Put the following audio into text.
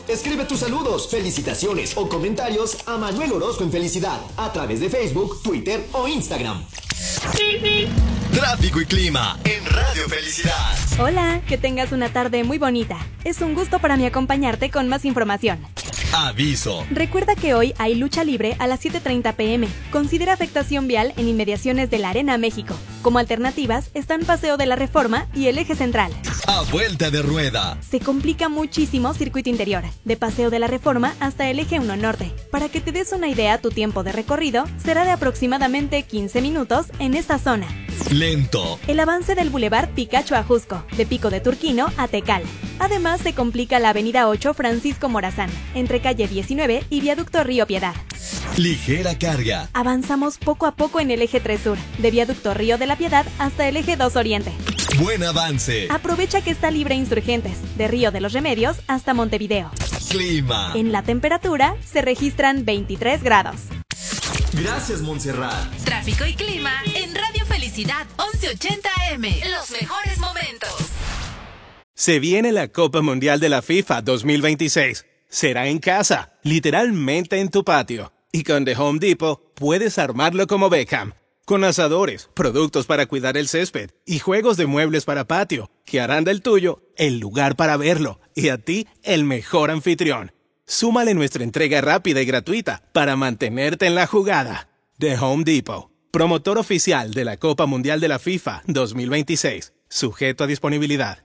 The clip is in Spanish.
Escribe tus saludos, felicitaciones o comentarios a Manuel Orozco en Felicidad a través de Facebook, Twitter o Instagram. Tráfico y clima en Radio Felicidad. Hola, que tengas una tarde muy bonita. Es un gusto para mí acompañarte con más información. Aviso. Recuerda que hoy hay lucha libre a las 7:30 p.m. Considera afectación vial en inmediaciones de la Arena México. Como alternativas están Paseo de la Reforma y el Eje Central. A vuelta de rueda. Se complica muchísimo circuito interior, de Paseo de la Reforma hasta el Eje 1 Norte. Para que te des una idea, tu tiempo de recorrido será de aproximadamente 15 minutos en esta zona. Lento. El avance del Boulevard Picacho a Jusco, de Pico de Turquino a Tecal. Además, se complica la avenida 8 Francisco Morazán, entre calle 19 y viaducto Río Piedad. Ligera carga. Avanzamos poco a poco en el Eje 3 Sur, de viaducto Río de la Piedad hasta el Eje 2 Oriente. Buen avance. Aprovecha que está libre Insurgentes, de Río de los Remedios hasta Montevideo. Clima. En la temperatura se registran 23 grados. Gracias, Montserrat. Tráfico y clima en Radio Felicidad 1180 AM. Los mejores momentos. Se viene la Copa Mundial de la FIFA 2026. Será en casa, literalmente en tu patio. Y con The Home Depot puedes armarlo como Beckham. Con asadores, productos para cuidar el césped y juegos de muebles para patio, que harán del tuyo el lugar para verlo y a ti el mejor anfitrión. Súmale nuestra entrega rápida y gratuita para mantenerte en la jugada. The Home Depot, promotor oficial de la Copa Mundial de la FIFA 2026. Sujeto a disponibilidad.